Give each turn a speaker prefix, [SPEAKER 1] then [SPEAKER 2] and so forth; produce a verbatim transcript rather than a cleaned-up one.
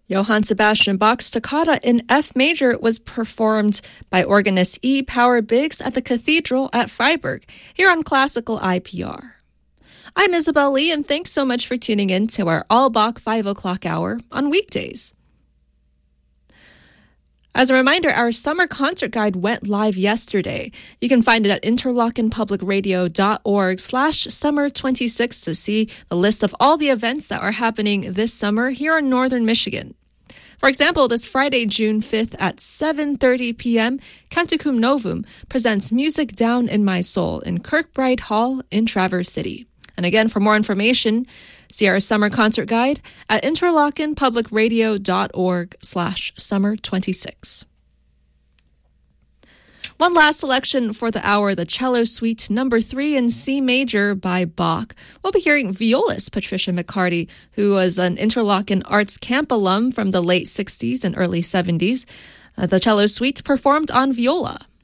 [SPEAKER 1] Johann Sebastian Bach's Toccata in F major was performed by organist E. Power Biggs at the Cathedral at Freiburg, here on Classical I P R. I'm Isabel Lee, and thanks so much for tuning in to our All Bach five o'clock hour on weekdays. As a reminder, our summer concert guide went live yesterday. You can find it at interlockenpublicradio.org slash summer 26 to see the list of all the events that are happening this summer here in northern Michigan. For example, this Friday, June fifth at seven thirty p.m., Canticum Novum presents Music Down in My Soul in Kirkbride Hall in Traverse City. And again, for more information, see our summer concert guide at interlockenpublicradio.org slash summer 26. One last selection for the hour, the Cello Suite number three in C major by Bach. We'll be hearing violist Patricia McCarty, who was an Interlochen Arts Camp alum from the late sixties and early seventies. Uh, the Cello Suite performed on viola.